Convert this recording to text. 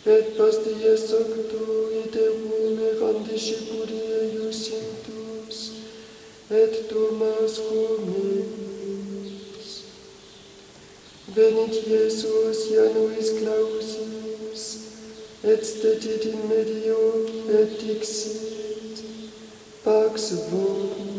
et pastia sancto iterum erandiscipuli eius intus, et Thomas comes. Venit Iesus Januis Clausius, et stetit in medio, et dixit, Pax vobis.